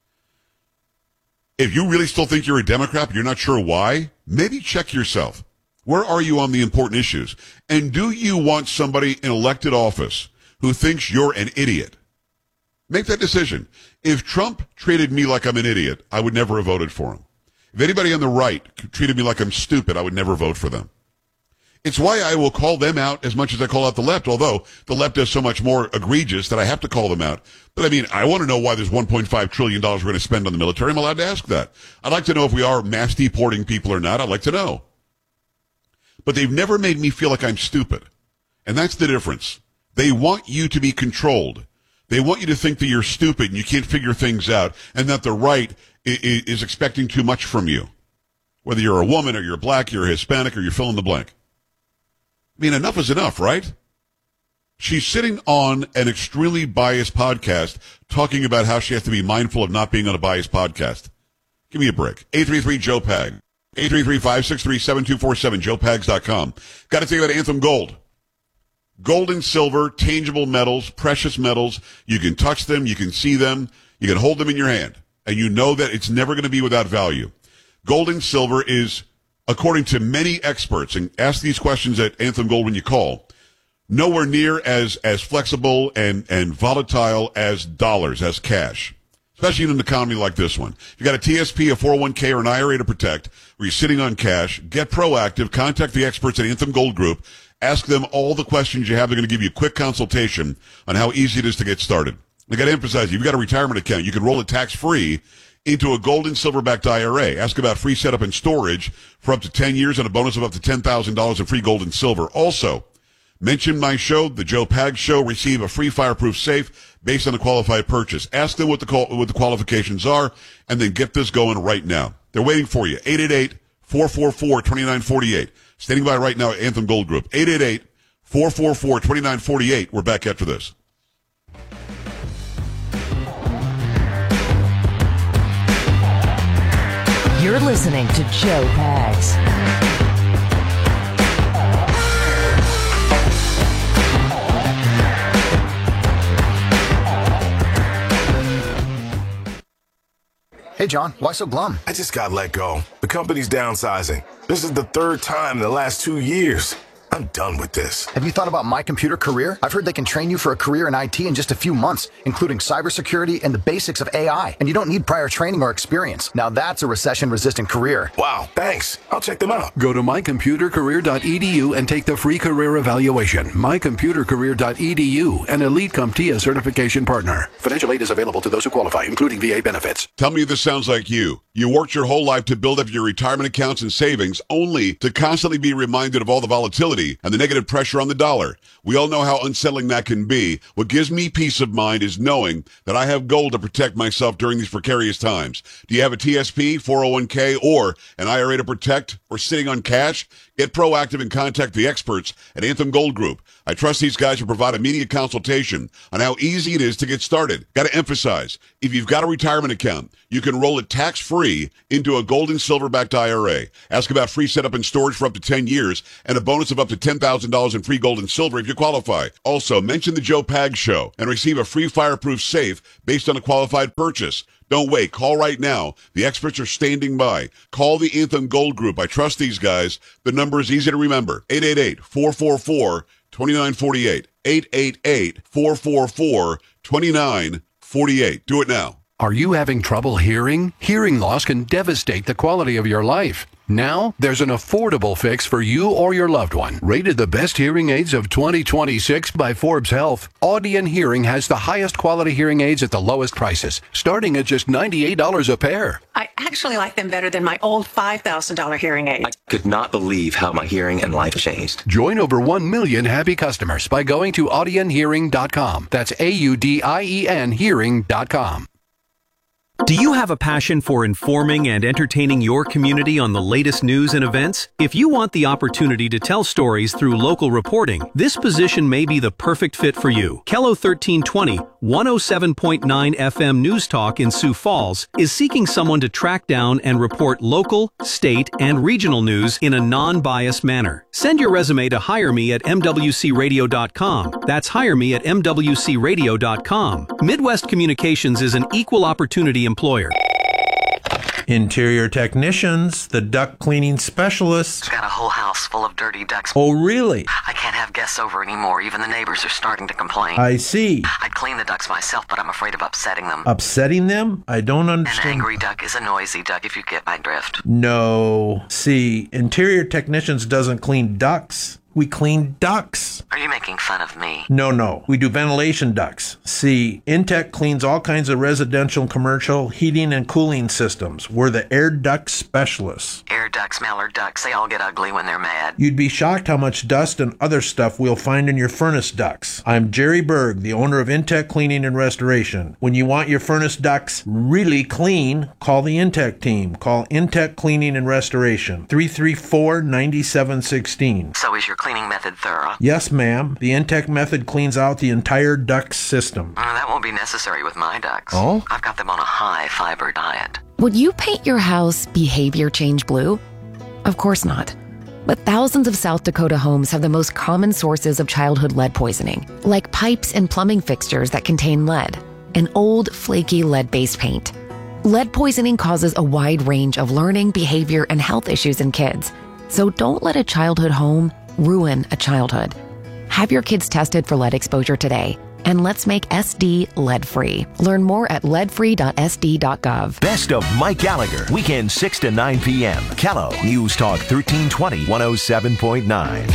If you really still think you're a Democrat, but you're not sure why, maybe check yourself. Where are you on the important issues? And do you want somebody in elected office who thinks you're an idiot? Make that decision. If Trump treated me like I'm an idiot, I would never have voted for him. If anybody on the right treated me like I'm stupid, I would never vote for them. It's why I will call them out as much as I call out the left, although the left is so much more egregious that I have to call them out. But I mean, I want to know why there's one point five trillion dollars we're going to spend on the military. I'm allowed to ask that. I'd like to know if we are mass deporting people or not. I'd like to know. But they've never made me feel like I'm stupid. And that's the difference. They want you to be controlled. They want you to think that you're stupid and you can't figure things out and that the right is expecting too much from you. Whether you're a woman or you're black, you're Hispanic, or you're fill in the blank. I mean, enough is enough, right? She's sitting on an extremely biased podcast talking about how she has to be mindful of not being on a biased podcast. Give me a break. eight three three Joe Pag. eight three three, five six three, seven two four seven, joe pags dot com. Got to tell you about Anthem Gold. Gold and silver, tangible metals, precious metals. You can touch them. You can see them. You can hold them in your hand. And you know that it's never going to be without value. Gold and silver is, according to many experts, and ask these questions at Anthem Gold when you call, nowhere near as, as flexible and, and volatile as dollars, as cash. Especially in an economy like this one. If you got a T S P, a four oh one k, or an I R A to protect, or you're sitting on cash, get proactive. Contact the experts at Anthem Gold Group. Ask them all the questions you have. They're going to give you a quick consultation on how easy it is to get started. I got to emphasize, if you've got a retirement account, you can roll it tax-free into a gold and silver-backed I R A. Ask about free setup and storage for up to ten years and a bonus of up to ten thousand dollars in free gold and silver. Also, mention my show, The Joe Pag Show. Receive a free fireproof safe based on a qualified purchase. Ask them what the call, what the qualifications are, and then get this going right now. They're waiting for you. eight eight eight, four four four, two nine four eight. Standing by right now at Anthem Gold Group. eight eight eight, four four four, two nine four eight. We're back after this. You're listening to Joe Pags. Hey, John, why so glum? I just got let go. The company's downsizing. This is the third time in the last two years. I'm done with this. Have you thought about My Computer Career? I've heard they can train you for a career in I T in just a few months, including cybersecurity and the basics of A I. And you don't need prior training or experience. Now that's a recession-resistant career. Wow, thanks. I'll check them out. Go to my computer career dot e d u and take the free career evaluation. my computer career dot e d u, an Elite CompTIA certification partner. Financial aid is available to those who qualify, including V A benefits. Tell me if this sounds like you. You worked your whole life to build up your retirement accounts and savings, only to constantly be reminded of all the volatility and the negative pressure on the dollar. We all know how unsettling that can be. What gives me peace of mind is knowing that I have gold to protect myself during these precarious times. Do you have a T S P, four oh one k, or an I R A to protect, or sitting on cash? Get proactive and contact the experts at Anthem Gold Group. I trust these guys to provide immediate consultation on how easy it is to get started. Got to emphasize, if you've got a retirement account, you can roll it tax-free into a gold and silver-backed I R A. Ask about free setup and storage for up to ten years and a bonus of up to ten thousand dollars in free gold and silver if you qualify. Also, mention the Joe Pags Show and receive a free fireproof safe based on a qualified purchase. Don't wait. Call right now. The experts are standing by. Call the Anthem Gold Group. I trust these guys. The number is easy to remember. eight eight eight, four four four, two nine four eight. eight eight eight, four four four, two nine four eight. Do it now. Are you having trouble hearing? Hearing loss can devastate the quality of your life. Now, there's an affordable fix for you or your loved one. Rated the best hearing aids of twenty twenty-six by Forbes Health, Audion Hearing has the highest quality hearing aids at the lowest prices, starting at just ninety-eight dollars a pair. I actually like them better than my old five thousand dollars hearing aid. I could not believe how my hearing and life changed. Join over one million happy customers by going to audion hearing dot com. That's A U D I E N hearing dot com. Do you have a passion for informing and entertaining your community on the latest news and events? If you want the opportunity to tell stories through local reporting, this position may be the perfect fit for you. Kello thirteen twenty, one oh seven point nine F M News Talk in Sioux Falls is seeking someone to track down and report local, state, and regional news in a non-biased manner. Send your resume to hire me at m w c radio dot com. That's hire me at m w c radio dot com. Midwest Communications is an equal opportunity employer. Interior technicians, the duct cleaning specialists. Got a whole house full of dirty ducts. Oh, really? I can't have guests over anymore. Even the neighbors are starting to complain. I see. I'd clean the ducts myself, but I'm afraid of upsetting them. Upsetting them? I don't understand. An angry duck is a noisy duck, if you get my drift. No. See, interior technicians doesn't clean ducts. We clean ducts. Are you making fun of me? No, no. We do ventilation ducts. See, Intech cleans all kinds of residential and commercial heating and cooling systems. We're the air duct specialists. Air ducts, mallard ducks, they all get ugly when they're mad. You'd be shocked how much dust and other stuff we'll find in your furnace ducts. I'm Jerry Berg, the owner of Intech Cleaning and Restoration. When you want your furnace ducts really clean, call the Intech team. Call Intech Cleaning and Restoration, three three four, nine seven one six. So is your cleaning method thorough? Yes, ma'am. The Intech method cleans out the entire duct system. Uh, that won't be necessary with my ducks. Oh? I've got them on a high fiber diet. Would you paint your house behavior change blue? Of course not. But thousands of South Dakota homes have the most common sources of childhood lead poisoning, like pipes and plumbing fixtures that contain lead, and old, flaky lead-based paint. Lead poisoning causes a wide range of learning, behavior, and health issues in kids. So don't let a childhood home ruin a childhood. Have your kids tested for lead exposure today, and let's make S D lead-free. Learn more at lead free dot s d dot gov. Best of Mike Gallagher, weekend six to nine p.m. Kello News Talk thirteen twenty, one oh seven point nine.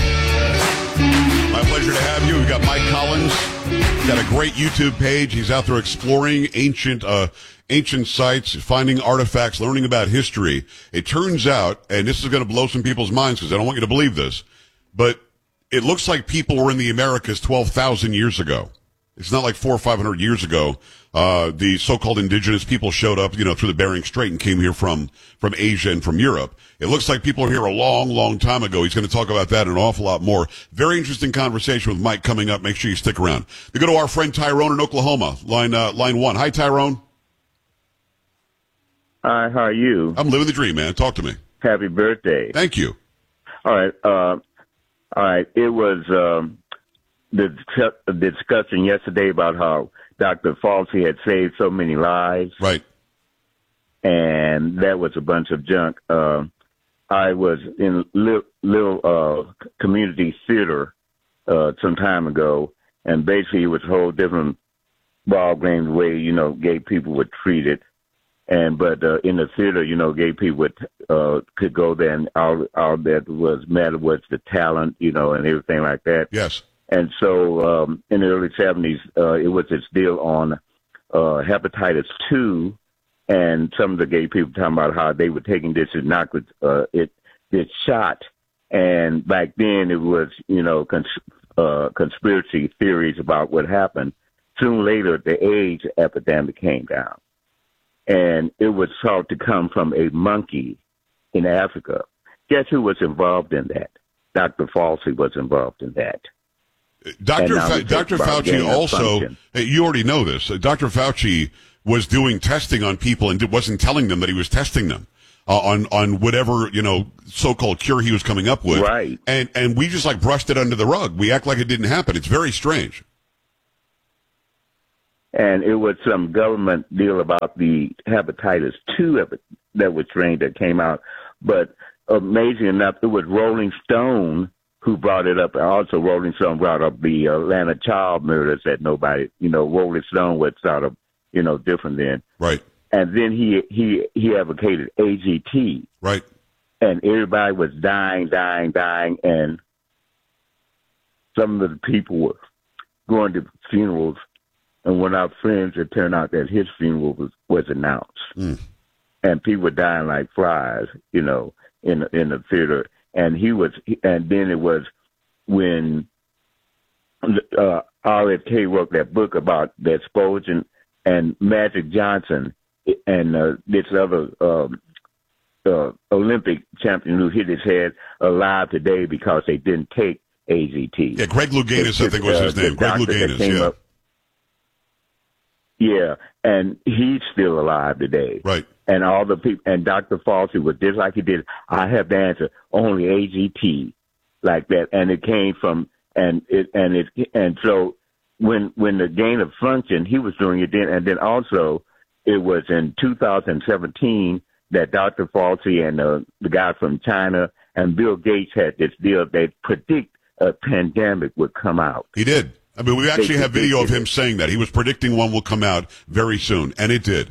My pleasure to have you. We've got Mike Collins. Got a great YouTube page. He's out there exploring ancient uh, ancient sites, finding artifacts, learning about history. It turns out, and this is going to blow some people's minds because I don't want you to believe this, but it looks like people were in the Americas twelve thousand years ago. It's not like four or five hundred years ago. Uh, the so-called indigenous people showed up, you know, through the Bering Strait and came here from, from Asia and from Europe. It looks like people are here a long, long time ago. He's going to talk about that and an awful lot more. Very interesting conversation with Mike coming up. Make sure you stick around. We go to our friend Tyrone in Oklahoma, line, uh, line one. Hi, Tyrone. Hi, how are you? I'm living the dream, man. Talk to me. Happy birthday. Thank you. All right. Uh, all right. It was um, the, the discussion yesterday about how Doctor Fauci had saved so many lives. Right. And that was a bunch of junk. Uh, I was in little, little uh, community theater uh, some time ago, and basically it was a whole different ball game the way, you know, gay people were treated. And but uh, in the theater, you know, gay people would, uh, could go there, and all all that was mattered was the talent, you know, and everything like that. Yes. And so um, in the early seventies, uh, it was this deal on uh, hepatitis two, and some of the gay people talking about how they were taking this inocuous uh, it this shot, and back then it was, you know, cons- uh, conspiracy theories about what happened. Soon later, the AIDS epidemic came down. And it was thought to come from a monkey in Africa. Guess who was involved in that? Doctor Fauci was involved in that. Doctor Fa- Doctor Fauci also, you already know this, Doctor Fauci was doing testing on people and wasn't telling them that he was testing them uh, on, on whatever, you know, so-called cure he was coming up with. Right. And, and we just like brushed it under the rug. We act like it didn't happen. It's very strange. And it was some government deal about the hepatitis two that was trained that came out. But amazing enough, it was Rolling Stone who brought it up. Also, Rolling Stone brought up the Atlanta child murders that nobody, you know, Rolling Stone was sort of, you know, different then. Right. And then he, he, he advocated A G T. Right. And everybody was dying, dying, dying. And some of the people were going to funerals. And one of our friends, it turned out that his funeral was, was announced. Mm. And people were dying like flies, you know, in, in the theater. And he was, and then it was when uh, R F K wrote that book about the explosion, and Magic Johnson and uh, this other um, uh, Olympic champion who hit his head alive today because they didn't take A Z T. Yeah, Greg Louganis, I think was his uh, name. Greg Louganis, yeah. Up, yeah, and he's still alive today. Right. And all the people, and Doctor Fauci was just like he did. I have the answer. Only A G T, like that, and it came from, and it, and it, and so when when the gain of function, he was doing it then, and then also it was in two thousand seventeen that Doctor Fauci and uh, the guy from China and Bill Gates had this deal. They predict a pandemic would come out. He did. I mean, we actually they, have video of him saying that. He was predicting one will come out very soon, and it did.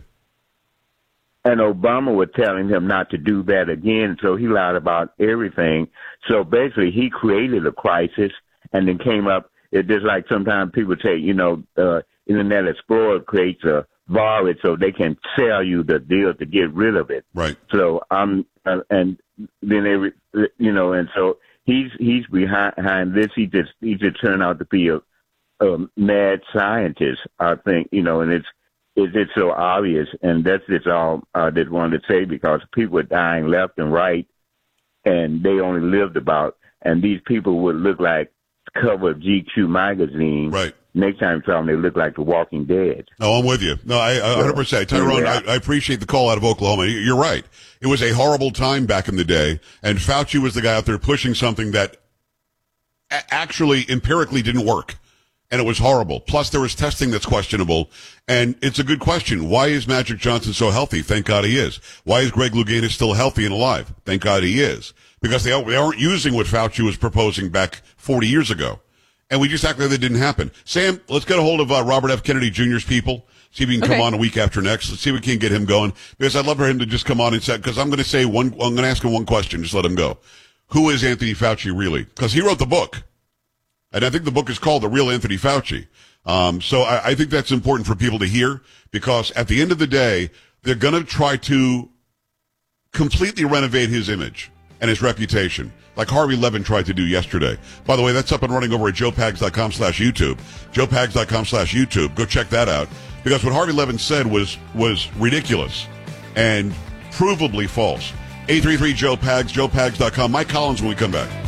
And Obama was telling him not to do that again, so he lied about everything. So basically, he created a crisis and then came up. It's just like sometimes people say, you know, uh, Internet Explorer creates a virus so they can sell you the deal to get rid of it. Right. So um, uh, and then every, you know, and so he's he's behind, behind this. He just he just turned out to be a, a mad scientist, I think, you know, and it's. Is it so obvious? And that's just all I just wanted to say, because people are dying left and right, and they only lived about, and these people would look like the cover of G Q magazine. Right. Next time you saw them, they look like The Walking Dead. No, I'm with you. No, I, I one hundred percent. Tyrone, Yeah. I, I appreciate the call out of Oklahoma. You're right. It was a horrible time back in the day, and Fauci was the guy out there pushing something that a- actually empirically didn't work. And it was horrible. Plus, there was testing that's questionable. And it's a good question. Why is Magic Johnson so healthy? Thank God he is. Why is Greg Louganis still healthy and alive? Thank God he is. Because they, they aren't using what Fauci was proposing back forty years ago. And we just act like that didn't happen. Sam, let's get a hold of uh, Robert F. Kennedy Junior's people. See if we can Okay. come on a week after next. Let's see if we can get him going. Because I'd love for him to just come on and say, because I'm going to say one, I'm going to ask him one question. Just let him go. Who is Anthony Fauci really? Because he wrote the book. And I think the book is called The Real Anthony Fauci. Um, so I, I think that's important for people to hear, because at the end of the day, they're going to try to completely renovate his image and his reputation, like Harvey Levin tried to do yesterday. By the way, that's up and running over at joe pags dot com slash YouTube. joe pags dot com slash YouTube. Go check that out. Because what Harvey Levin said was, was ridiculous and provably false. eight three three Joe Pags, joe pags dot com. Mike Collins when we come back.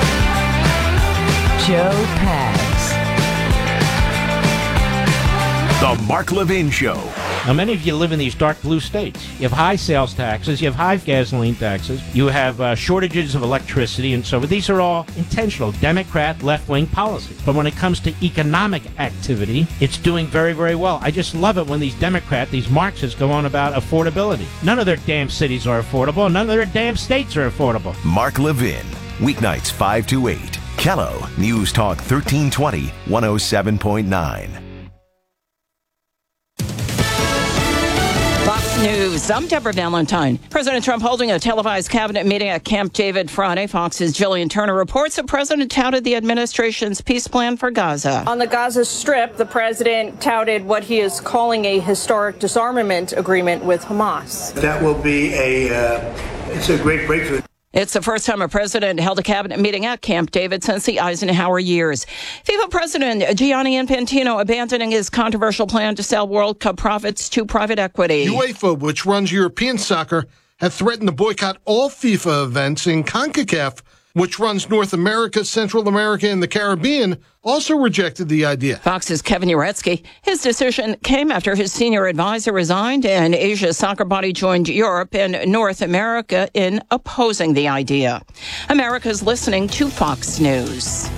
Joe Pags. The Mark Levin Show. Now, many of you live in these dark blue states. You have high sales taxes, you have high gasoline taxes, you have uh, shortages of electricity, and so these are all intentional Democrat left-wing policies. But when it comes to economic activity, it's doing very, very well. I just love it when these Democrats, these Marxists, go on about affordability. None of their damn cities are affordable. None of their damn states are affordable. Mark Levin, weeknights five to eight. Kello, News Talk thirteen twenty, one oh seven point nine. Fox News. I'm Deborah Valentine. President Trump holding a televised cabinet meeting at Camp David Friday. Fox's Jillian Turner reports the president touted the administration's peace plan for Gaza. On the Gaza Strip, the president touted what he is calling a historic disarmament agreement with Hamas. That will be a, uh, it's a great breakthrough. It's the first time a president held a cabinet meeting at Camp David since the Eisenhower years. FIFA President Gianni Infantino abandoning his controversial plan to sell World Cup profits to private equity. UEFA, which runs European soccer, have threatened to boycott all FIFA events, and CONCACAF, which runs North America, Central America, and the Caribbean, also rejected the idea. Fox's Kevin Uretsky. His decision came after his senior advisor resigned and Asia's soccer body joined Europe and North America in opposing the idea. America's listening to Fox News.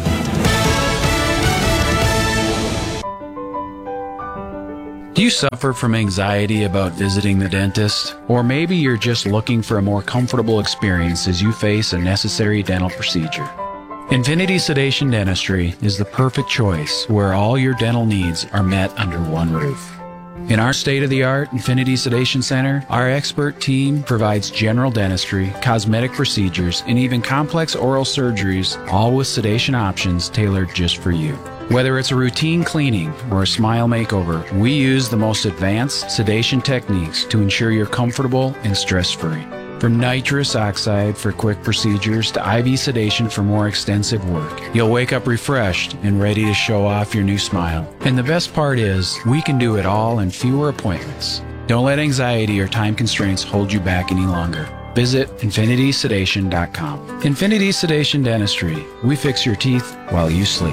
Do you suffer from anxiety about visiting the dentist? Or maybe you're just looking for a more comfortable experience as you face a necessary dental procedure. Infinity Sedation Dentistry is the perfect choice where all your dental needs are met under one roof. In our state-of-the-art Infinity Sedation Center, our expert team provides general dentistry, cosmetic procedures, and even complex oral surgeries, all with sedation options tailored just for you. Whether it's a routine cleaning or a smile makeover, we use the most advanced sedation techniques to ensure you're comfortable and stress-free. From nitrous oxide for quick procedures to I V sedation for more extensive work, you'll wake up refreshed and ready to show off your new smile. And the best part is, we can do it all in fewer appointments. Don't let anxiety or time constraints hold you back any longer. Visit infinity sedation dot com. Infinity Sedation Dentistry. We fix your teeth while you sleep.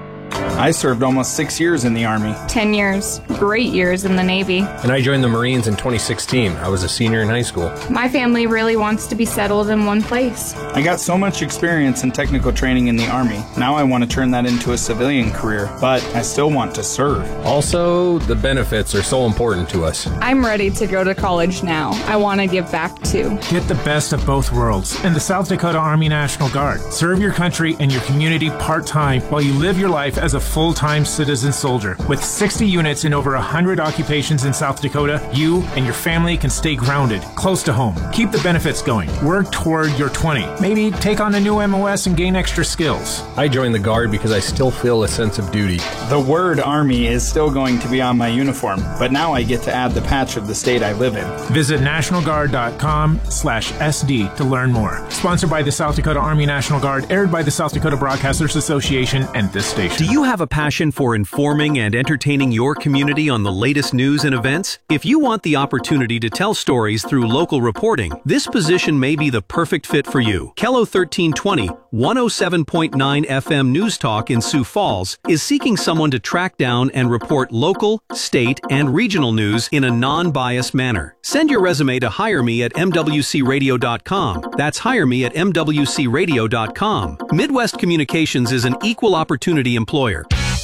I served almost six years in the Army. Ten years. Great years in the Navy. And I joined the Marines in twenty sixteen. I was a senior in high school. My family really wants to be settled in one place. I got so much experience and technical training in the Army. Now I want to turn that into a civilian career, but I still want to serve. Also, the benefits are so important to us. I'm ready to go to college now. I want to give back too. Get the best of both worlds in the South Dakota Army National Guard. Serve your country and your community part-time while you live your life as a full-time citizen soldier. With sixty units in over one hundred occupations in South Dakota, you and your family can stay grounded, close to home. Keep the benefits going. Work toward your twenty. Maybe take on a new M O S and gain extra skills. I joined the Guard because I still feel a sense of duty. The word Army is still going to be on my uniform, but now I get to add the patch of the state I live in. Visit national guard dot com slash S D to learn more. Sponsored by the South Dakota Army National Guard, aired by the South Dakota Broadcasters Association and this station. Do you have a passion for informing and entertaining your community on the latest news and events? If you want the opportunity to tell stories through local reporting, this position may be the perfect fit for you. Kello thirteen twenty, one oh seven point nine F M News Talk in Sioux Falls is seeking someone to track down and report local, state, and regional news in a non-biased manner. Send your resume to hire me at M W C radio dot com. That's hire me at M W C radio dot com. Midwest Communications is an equal opportunity employer.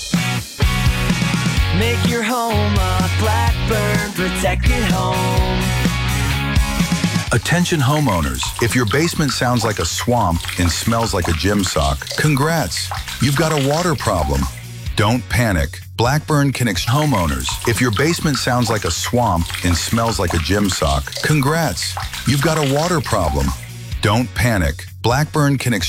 Make your home a Blackburn protected home. Attention homeowners, if your basement sounds like a swamp and smells like a gym sock, congrats, you've got a water problem. Don't panic. Blackburn can ex- homeowners. If your basement sounds like a swamp and smells like a gym sock, congrats, you've got a water problem. Don't panic. Blackburn can ex-